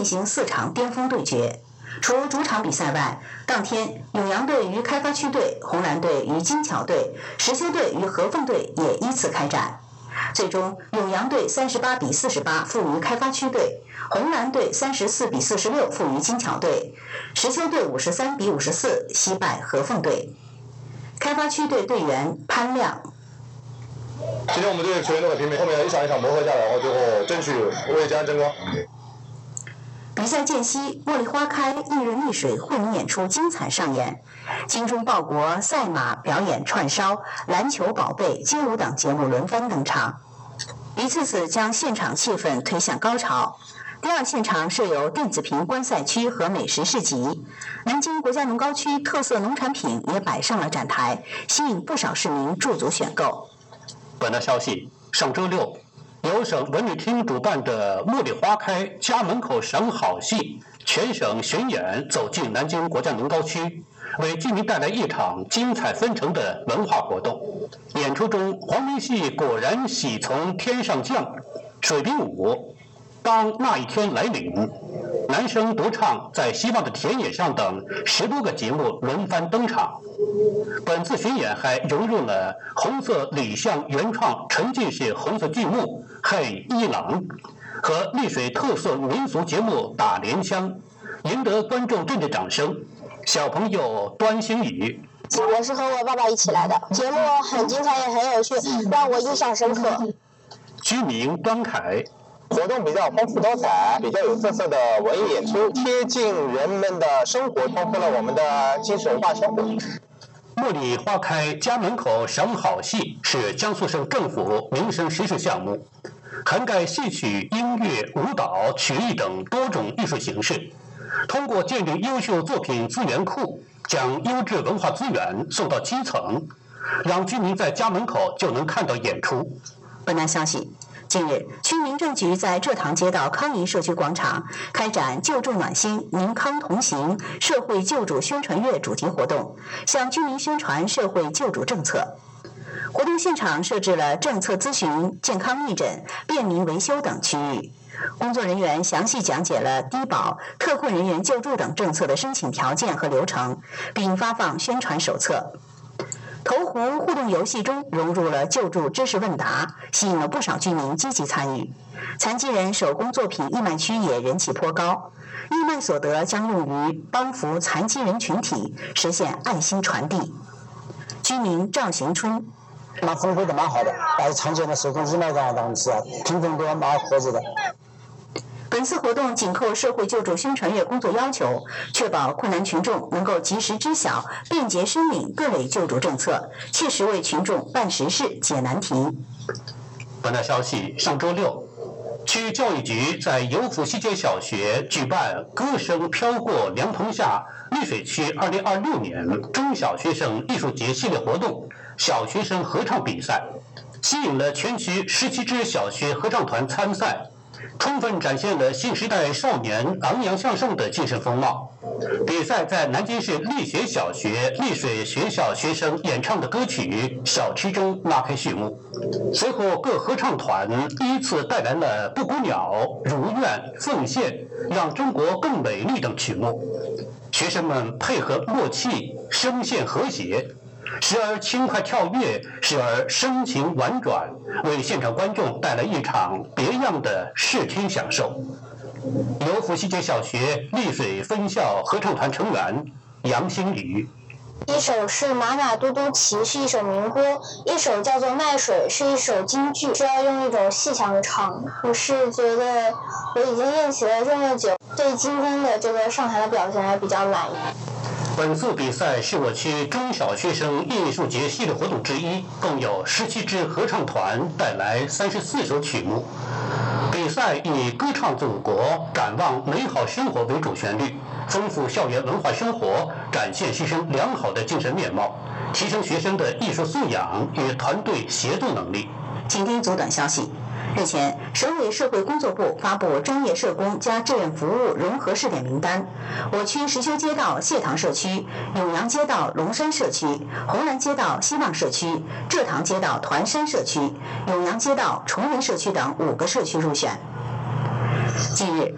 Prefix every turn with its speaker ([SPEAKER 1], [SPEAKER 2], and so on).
[SPEAKER 1] 进行4场巅峰对决。除主场比赛外，当天永阳队与开发区队、红蓝队与金桥队、石修队与和凤队也依次开战。最终，永阳队38比48负于开发区队，红蓝队34比46负于金桥队，石修队53比54惜败和凤队。开发区队队员潘亮。
[SPEAKER 2] 今天我们这些球员都很拼命，后面一场一场磨合下来，然后最后争取为家争光。
[SPEAKER 1] 比赛间隙，茉莉花开、艺人丽水汇名演出精彩上演，精忠报国、赛马表演串烧、篮球宝贝、街舞等节目轮番登场，一次次将现场气氛推向高潮。第二现场设有电子屏观赛区和美食市集，南京国家农高区特色农产品也摆上了展台，吸引不少市民驻足选购。
[SPEAKER 3] 本台消息，上周六，由省文旅厅主办的茉莉花开家门口赏好戏全省巡演走进南京国家农高区，为居民带来一场精彩纷呈的文化活动。演出中，黄梅戏果然喜从天上降，水兵舞当那一天来临，男声独唱在希望的田野上等10多个节目轮番登场。本次巡演还融入了红色李相原创沉浸式红色剧目《嘿一郎》和丽水特色民俗节目打连枪，赢得观众阵阵掌声。小朋友端星宇，
[SPEAKER 4] 我是和我爸爸一起来的，节目很精彩也很有趣，让我印象深刻。
[SPEAKER 3] 居民端凯，
[SPEAKER 5] 活动比较丰富多彩，比较有特色的文艺演出，贴近人们的生活，丰富了我们的精神文化生活。
[SPEAKER 3] 茉莉花开家门口赏好戏是江苏省政府民生实事项目，涵盖戏曲、音乐、舞蹈、曲艺等多种艺术形式，通过建立优秀作品资源库，将优质文化资源送到基层，让居民在家门口就能看到演出。
[SPEAKER 1] 本台消息，近日，区民政局在蔗塘街道康怡社区广场开展救助暖心、宁康同行社会救助宣传月主题活动，向居民宣传社会救助政策。活动现场设置了政策咨询、健康义诊、便民维修等区域，工作人员详细讲解了低保、特困人员救助等政策的申请条件和流程，并发放宣传手册。投壶互动游戏中融入了救助知识问答，吸引了不少居民积极参与。残疾人手工作品义卖区也人气颇高，义卖所得将用于帮扶残疾人群体，实现爱心传递。居民赵行春，
[SPEAKER 6] 蛮丰富的，蛮好的，但是残疾人的手工义卖这样的东西啊，品种都蛮合适的。
[SPEAKER 1] 本次活动紧扣社会救助宣传月工作要求，确保困难群众能够及时知晓、便捷申领各类救助政策，切实为群众办实事、解难题。
[SPEAKER 3] 本台消息，上周六，区教育局在油府西街小学举办“歌声飘过凉棚下”丽水区2026年中小学生艺术节系列活动小学生合唱比赛，吸引了全区17支小学合唱团参赛，充分展现了新时代少年昂扬向上的精神风貌。比赛在南京市丽学小学丽水学校学生演唱的歌曲《小区》中拉开序幕。随后，各合唱团依次带来了《布谷鸟》《如愿》《奉献》《让中国更美丽》等曲目。学生们配合默契，声线和谐，时而轻快跳跃，时而深情婉转，为现场观众带来一场别样的视听享受。油府西街小学丽水分校合唱团成员杨星宇，
[SPEAKER 4] 一首是《马马嘟嘟骑》，是一首民歌；一首叫做《卖水》，是一首京剧，需要用一种细腔唱。我是觉得我已经练习了这么久，对今天的这个上台的表现还比较满意。
[SPEAKER 3] 本次比赛是我区中小学生艺术节系列活动之一，共有17支合唱团带来34首曲目。比赛以歌唱祖国、展望美好生活为主旋律，丰富校园文化生活，展现师生良好的精神面貌，提升学生的艺术素养与团队协作能力。
[SPEAKER 1] 请听组短消息。日前，省委社会工作部发布专业社工加志愿服务融合试点名单。我区石修街道谢塘社区、永阳街道龙山社区、红蓝街道希望社区、蔗塘街道团山社区、永阳街道崇仁社区等5个社区入选。近日，